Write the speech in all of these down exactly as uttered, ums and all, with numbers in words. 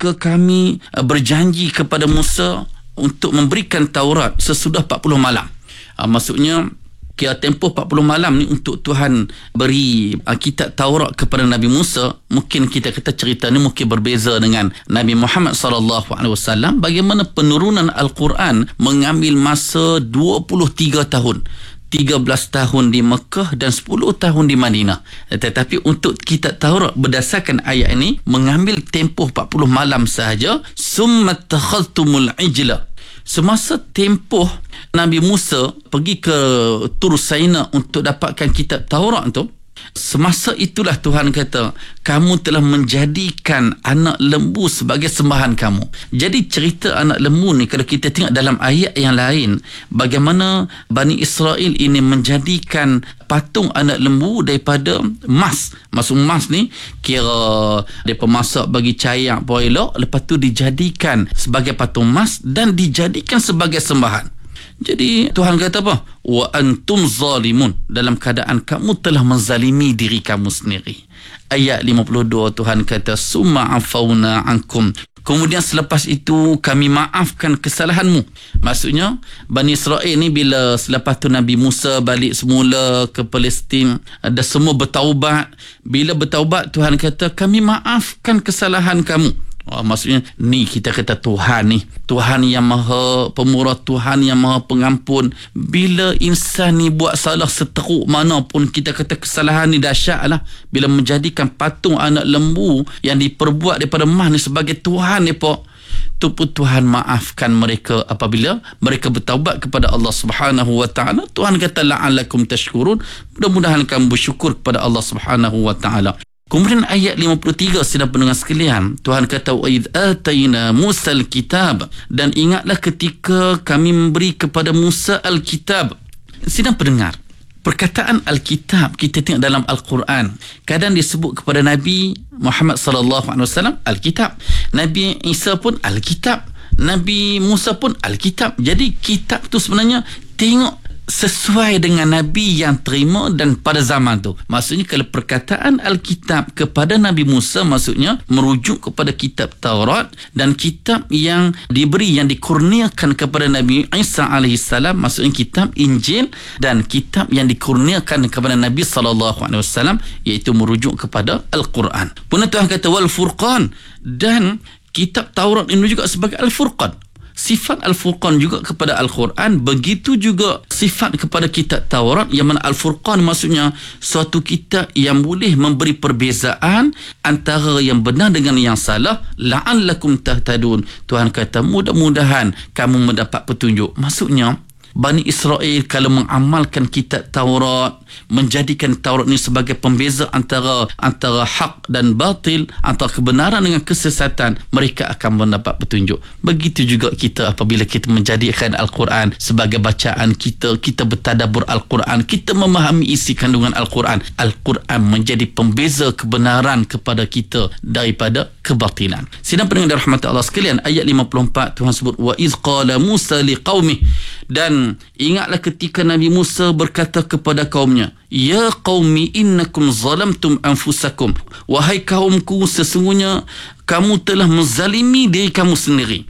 ketika kami uh, berjanji kepada Musa untuk memberikan Taurat sesudah empat puluh malam. Uh, maksudnya kira tempoh empat puluh malam ni untuk Tuhan beri uh, kitab Taurat kepada Nabi Musa. Mungkin kita kata cerita ni mungkin berbeza dengan Nabi Muhammad sallallahu alaihi wasallam. Bagaimana penurunan Al-Quran mengambil masa dua puluh tiga tahun. tiga belas tahun di Mekah dan sepuluh tahun di Madinah. Tetapi untuk kitab Taurat berdasarkan ayat ini mengambil tempoh empat puluh malam sahaja. Summa takhadtumul ijla. Semasa tempoh Nabi Musa pergi ke Tur Saina untuk dapatkan kitab Taurat tu, semasa itulah Tuhan kata, kamu telah menjadikan anak lembu sebagai sembahan kamu. Jadi cerita anak lembu ni, kalau kita tengok dalam ayat yang lain, bagaimana Bani Israel ini menjadikan patung anak lembu daripada emas. Maksud emas ni kira mereka masak bagi cair apa elok, lepas tu dijadikan sebagai patung emas dan dijadikan sebagai sembahan. Jadi Tuhan kata apa? Wa antum zalimun, dalam keadaan kamu telah menzalimi diri kamu sendiri. Ayat lima puluh dua Tuhan kata summa afauna ankum, kemudian selepas itu kami maafkan kesalahanmu. Maksudnya Bani Israel ni bila selepas tu Nabi Musa balik semula ke Palestin, ada semua bertaubat. Bila bertaubat Tuhan kata kami maafkan kesalahan kamu. Oh, maksudnya ni kita kata Tuhan ni, Tuhan yang maha pemurah, Tuhan yang maha pengampun. Bila insan ni buat salah seteruk mana pun, kita kata kesalahan ni dahsyat lah. Bila menjadikan patung anak lembu yang diperbuat daripada emas ni sebagai Tuhan ni pok, tu pun Tuhan maafkan mereka apabila mereka bertaubat kepada Allah Subhanahu wa taala. Tuhan kata la'allakum tashkurun, mudah-mudahan kamu bersyukur kepada Allah Subhanahu wa taala. Kemudian ayat lima puluh tiga, sidang pendengar sekalian, Tuhan kata wa idh atayna Musa al-kitab, dan ingatlah ketika kami memberi kepada Musa al-kitab. Sidang pendengar, perkataan al-kitab kita tengok dalam Al-Quran, kadang disebut kepada Nabi Muhammad sallallahu alaihi wasallam al-kitab, Nabi Isa pun al-kitab, Nabi Musa pun al-kitab. Jadi kitab tu sebenarnya tengok sesuai dengan Nabi yang terima dan pada zaman tu. Maksudnya kalau perkataan Alkitab kepada Nabi Musa, maksudnya merujuk kepada kitab Taurat, dan kitab yang diberi, yang dikurniakan kepada Nabi Isa alaihissalam, maksudnya kitab Injil, dan kitab yang dikurniakan kepada Nabi sallallahu alaihi wasallam, iaitu merujuk kepada Al-Quran. Pun Tuhan kata wal furqan, dan kitab Taurat ini juga sebagai Al-Furqan. Sifat Al-Furqan juga kepada Al-Quran, begitu juga sifat kepada kitab Taurat, yang mana Al-Furqan maksudnya suatu kitab yang boleh memberi perbezaan antara yang benar dengan yang salah. La'allakum tahtadun, Tuhan kata mudah-mudahan kamu mendapat petunjuk. Maksudnya Bani Israel kalau mengamalkan kitab Taurat, menjadikan Taurat ni sebagai pembeza antara antara hak dan batil, antara kebenaran dengan kesesatan, mereka akan mendapat petunjuk. Begitu juga kita apabila kita menjadikan Al-Quran sebagai bacaan kita, kita bertadabbur Al-Quran, kita memahami isi kandungan Al-Quran, Al-Quran menjadi pembeza kebenaran kepada kita daripada kebatilan. Sidang pendengar rahmat Allah sekalian, ayat lima puluh empat Tuhan sebut wa iz qala Musa liqaumih, dan ingatlah ketika Nabi Musa berkata kepada kaumnya, ya qaumi innakum zalamtum anfusakum, wahai kaumku, sesungguhnya kamu telah menzalimi diri kamu sendiri,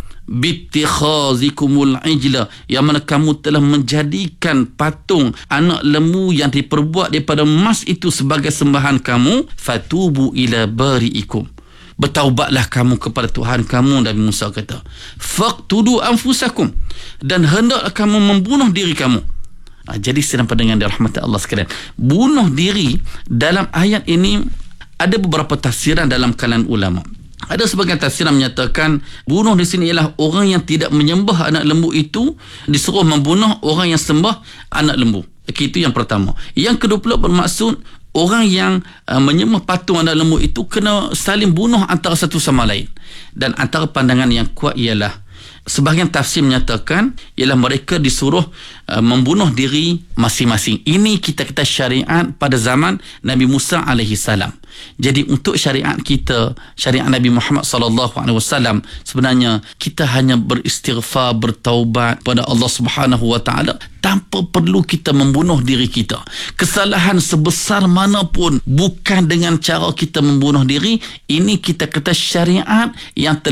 bittikhazikumul ijla, yang mana kamu telah menjadikan patung anak lembu yang diperbuat daripada emas itu sebagai sembahan kamu. Fatubu ila bari'ikum, bertaubatlah kamu kepada Tuhan kamu. Nabi Musa kata faqtudu anfusakum, dan hendaklah kamu membunuh diri kamu. Ha, jadi sedang pendengar dirahmati Allah sekalian, bunuh diri dalam ayat ini ada beberapa tafsiran dalam kalangan ulama. Ada sebagian tafsiran menyatakan bunuh di sini ialah orang yang tidak menyembah anak lembu itu disuruh membunuh orang yang sembah anak lembu. Itu yang pertama. Yang kedua pula bermaksud orang yang uh, menyembah patung anak lembu itu kena saling bunuh antara satu sama lain. Dan antara pandangan yang kuat ialah sebahagian tafsir menyatakan ialah mereka disuruh uh, membunuh diri masing-masing. Ini kita kata syariat pada zaman Nabi Musa alaihi salam. Jadi untuk syariat kita, syariat Nabi Muhammad sallallahu alaihi wasallam, sebenarnya kita hanya beristighfar, bertaubat pada Allah Subhanahu wa taala tanpa perlu kita membunuh diri kita. Kesalahan sebesar manapun bukan dengan cara kita membunuh diri. Ini kita kata syariat yang